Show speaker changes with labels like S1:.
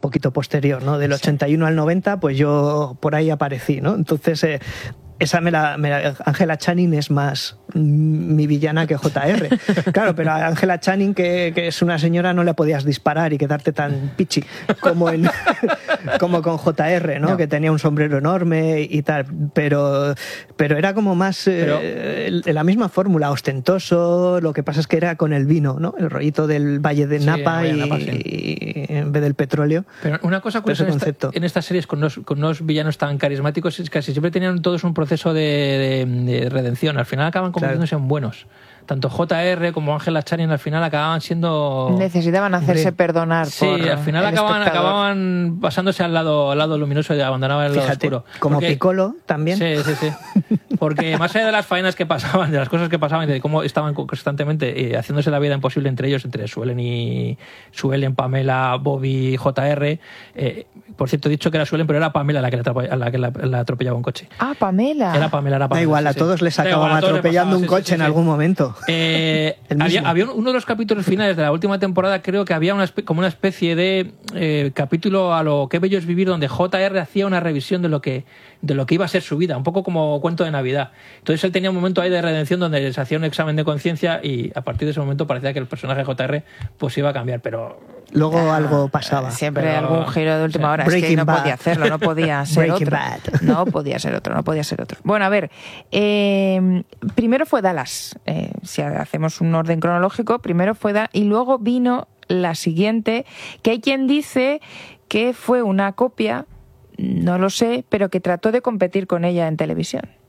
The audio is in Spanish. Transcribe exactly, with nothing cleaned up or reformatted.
S1: poquito posterior, ¿no? Del ochenta y uno al noventa, pues yo por ahí aparecí, ¿no? Entonces, eh, esa me la, me la... Angela Channing es más mi villana que J R. Claro, pero a Angela Channing, que, que es una señora, no le podías disparar y quedarte tan pichi como, en, como con J R, ¿no? No. Que tenía un sombrero enorme y tal. Pero, pero era como más pero... eh, la misma fórmula, ostentoso. Lo que pasa es que era con el vino, ¿no? El rollito del Valle de Napa, sí, y, Napa sí. y en vez del petróleo.
S2: Pero una cosa curiosa en, esta, en estas series con unos, con unos villanos tan carismáticos es que casi siempre tenían todos un proceso de, de, de redención. Al final acaban convirtiéndose claro. en buenos. Tanto J R como Angela Channing al final acababan siendo...
S3: Necesitaban hacerse
S2: de...
S3: perdonar
S2: sí,
S3: por
S2: al final acababan, acababan pasándose al lado, al lado luminoso y abandonaban el lado
S1: Fíjate,
S2: oscuro.
S1: Como
S2: Porque...
S1: Piccolo también.
S2: Sí, sí, sí. Porque más allá de las faenas que pasaban, de las cosas que pasaban, de cómo estaban constantemente eh, haciéndose la vida imposible entre ellos, entre Suelen y Suelen, Pamela, Bobby, J R. Eh, por cierto, he dicho que era Suelen, pero era Pamela la que la, la, que la, la atropellaba un coche.
S3: Ah, Pamela.
S2: Era Pamela, era Pamela.
S1: Da igual,
S2: sí,
S1: a todos
S2: sí.
S1: les acababa atropellando un coche sí, sí, sí, en
S2: sí.
S1: algún momento.
S2: Eh, había, había uno de los capítulos finales de la última temporada, creo que había una como una especie de eh, capítulo a lo Qué bello es vivir, donde J R hacía una revisión de lo que de lo que iba a ser su vida, un poco como cuento de Navidad. Entonces él tenía un momento ahí de redención donde se hacía un examen de conciencia y a partir de ese momento parecía que el personaje de J R pues iba a cambiar, pero
S1: luego ah, algo pasaba.
S3: Siempre
S2: pero,
S3: algún giro de última
S2: sí.
S3: hora.
S1: Breaking
S3: es que no
S1: Bad.
S3: podía hacerlo, no podía ser
S1: Breaking
S3: otro.
S1: Bad.
S3: No podía ser otro, no podía ser otro. Bueno, a ver, eh, primero fue Dallas. Eh, si hacemos un orden cronológico, primero fue Dallas y luego vino la siguiente, que hay quien dice que fue una copia, no lo sé, pero que trató de competir con ella en televisión.